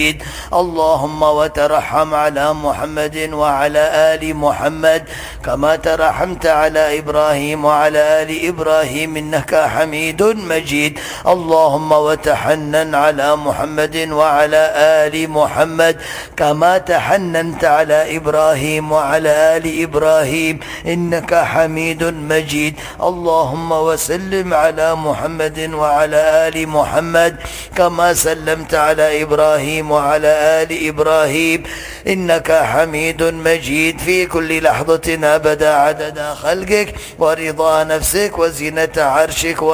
اللهم وترحم على محمد وعلى آل محمد كما ترحمت على إبراهيم وعلى آل إبراهيم إنك حميد مجيد. اللهم وتحنن على محمد وعلى آل محمد كما تحننت على إبراهيم وعلى آل إبراهيم إنك حميد مجيد. اللهم وسلم على محمد وعلى آل محمد كما سلمت على إبراهيم وعلى آل إبراهيم إنك حميد مجيد في كل لحظة أبدا عدد خلقك ورضا نفسك وزنة عرشك